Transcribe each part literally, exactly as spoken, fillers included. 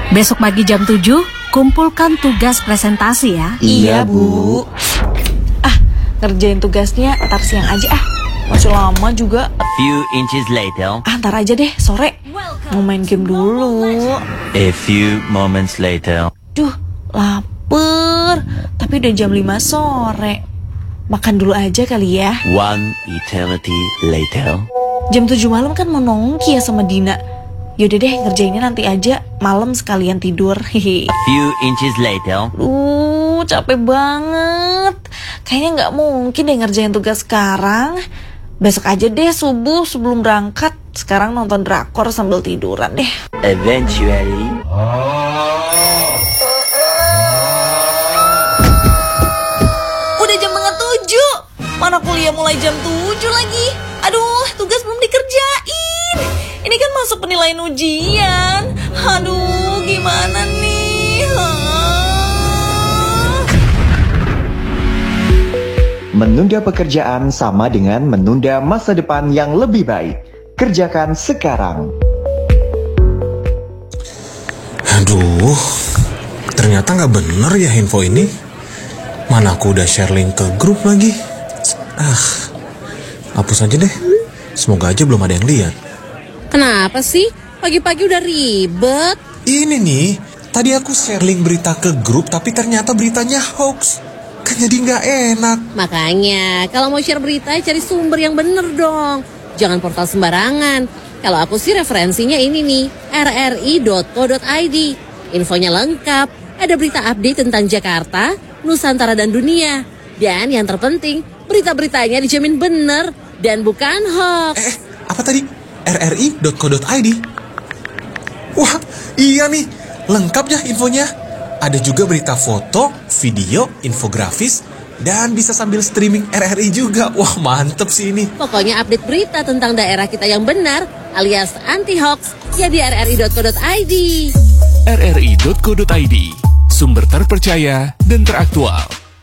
Besok pagi jam tujuh, kumpulkan tugas presentasi ya. Iya, Bu. Ah, ngerjain tugasnya ntar siang aja ah. Masih lama juga. A few inches later. Ah, ntar aja deh, sore. Mau main game dulu. A few moments later. Duh, lapar. Tapi udah jam lima sore. Makan dulu aja kali ya. One eternity later. Jam tujuh malam kan mau nongki ya sama Dina. Yaudah deh, ngerjainnya nanti aja. Malam sekalian tidur. Hehe. A few inches later. Uh, capek banget. Kayaknya nggak mungkin deh ngerjain tugas sekarang. Besok aja deh subuh sebelum berangkat. Sekarang nonton drakor sambil tiduran deh. Eventually. Udah jam setengah tujuh. Mana kuliah mulai jam tujuh lagi. Aduh, tugas belum dikerjain. Ini kan masuk penilaian ujian. Aduh, gimana nih? Hah? Menunda pekerjaan sama dengan menunda masa depan yang lebih baik. Kerjakan sekarang. Aduh, ternyata nggak bener ya info ini. Mana aku udah share link ke grup lagi. Ah, hapus aja deh. Semoga aja belum ada yang lihat. Kenapa sih? Pagi-pagi udah ribet. Ini nih, tadi aku share link berita ke grup tapi ternyata beritanya hoax. Kan jadi nggak enak. Makanya, kalau mau share berita cari sumber yang bener dong. Jangan portal sembarangan. Kalau aku sih referensinya ini nih, r r i dot co dot i d. Infonya lengkap, ada berita update tentang Jakarta, Nusantara dan dunia. Dan yang terpenting, berita-beritanya dijamin bener dan bukan hoax. Eh, apa tadi? r r i dot co dot i d. Wah, iya nih, lengkap ya infonya. Ada juga berita foto, video, infografis, dan bisa sambil streaming R R I juga. Wah, mantep sih ini. Pokoknya update berita tentang daerah kita yang benar, alias anti-hoax, ya di r r i dot co dot i d. r r i dot co dot i d, sumber terpercaya dan teraktual.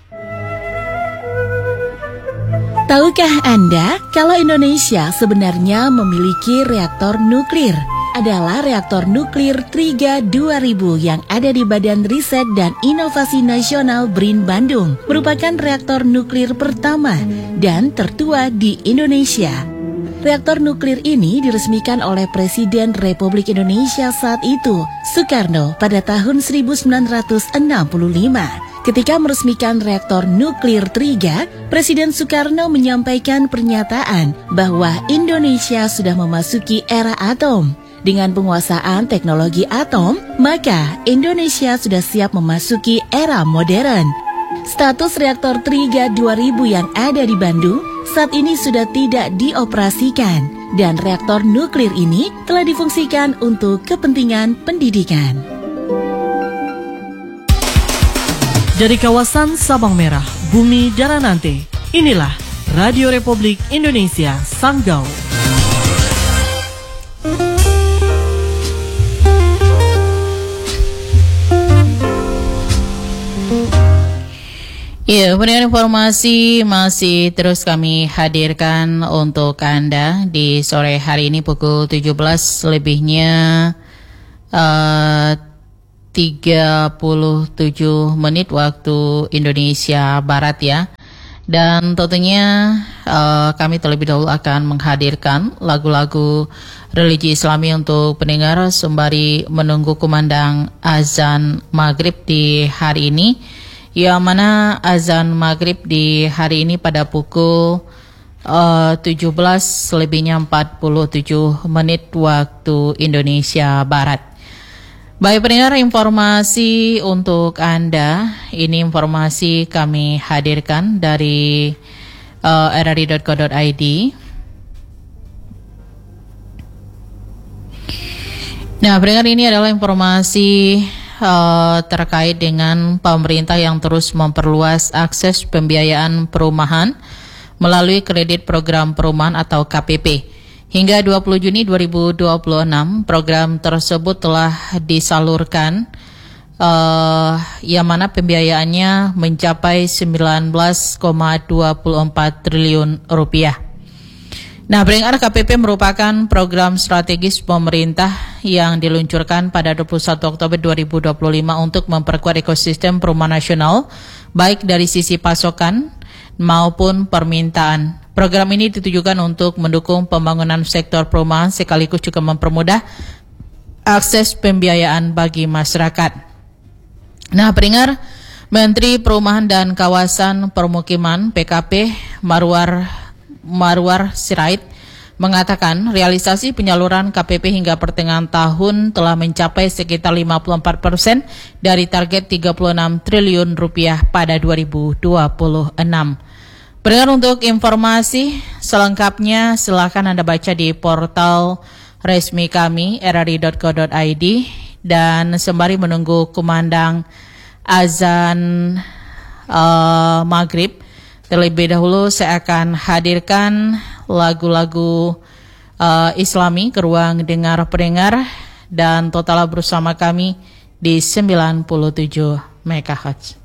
Tahukah Anda kalau Indonesia sebenarnya memiliki reaktor nuklir? Adalah reaktor nuklir Triga dua ribu yang ada di Badan Riset dan Inovasi Nasional BRIN Bandung. Merupakan reaktor nuklir pertama dan tertua di Indonesia. Reaktor nuklir ini diresmikan oleh Presiden Republik Indonesia saat itu, Soekarno, pada tahun seribu sembilan ratus enam puluh lima. Ketika meresmikan reaktor nuklir Triga, Presiden Soekarno menyampaikan pernyataan bahwa Indonesia sudah memasuki era atom. Dengan penguasaan teknologi atom, maka Indonesia sudah siap memasuki era modern. Status reaktor Triga dua ribu yang ada di Bandung saat ini sudah tidak dioperasikan dan reaktor nuklir ini telah difungsikan untuk kepentingan pendidikan. Dari kawasan Sabang Merah, Bumi Daranante, inilah Radio Republik Indonesia Sanggau. Ya, pendengar informasi masih terus kami hadirkan untuk Anda di sore hari ini pukul tujuh belas lebihnya uh, tiga puluh tujuh menit waktu Indonesia Barat ya. Dan tentunya uh, kami terlebih dahulu akan menghadirkan lagu-lagu religi Islami untuk pendengar sembari menunggu kumandang azan maghrib di hari ini. Yang mana azan maghrib di hari ini pada pukul uh, tujuh belas lebihnya empat puluh tujuh menit waktu Indonesia Barat. Baik pendengar, informasi untuk Anda, ini informasi kami hadirkan dari uh, r r i dot co dot i d. Nah pendengar, ini adalah informasi Uh, terkait dengan pemerintah yang terus memperluas akses pembiayaan perumahan melalui kredit program perumahan atau K P P. Hingga dua puluh Juni dua ribu dua puluh enam, program tersebut telah disalurkan uh, yang mana pembiayaannya mencapai sembilan belas koma dua empat triliun rupiah. Nah, pendengar, K P P merupakan program strategis pemerintah yang diluncurkan pada dua puluh satu Oktober dua ribu dua puluh lima untuk memperkuat ekosistem perumahan nasional, baik dari sisi pasokan maupun permintaan. Program ini ditujukan untuk mendukung pembangunan sektor perumahan sekaligus juga mempermudah akses pembiayaan bagi masyarakat. Nah, pendengar, Menteri Perumahan dan Kawasan Permukiman P K P Marwar Marwar Sirait mengatakan realisasi penyaluran K P P hingga pertengahan tahun telah mencapai sekitar lima puluh empat persen dari target tiga puluh enam triliun rupiah pada dua ribu dua puluh enam. Pendengar, untuk informasi selengkapnya silakan Anda baca di portal resmi kami r r i dot co dot i d, dan sembari menunggu kumandang azan uh, maghrib, terlebih dahulu saya akan hadirkan lagu-lagu uh, Islami ke ruang dengar pendengar, dan total bersama kami di sembilan puluh tujuh megahertz.